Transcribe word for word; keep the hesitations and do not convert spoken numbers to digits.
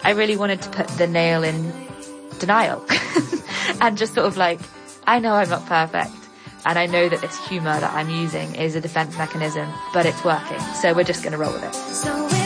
I really wanted to put the nail in denial and just sort of like, I know I'm not perfect. And I know that this humour that I'm using is a defence mechanism, but it's working. So we're just going to roll with it.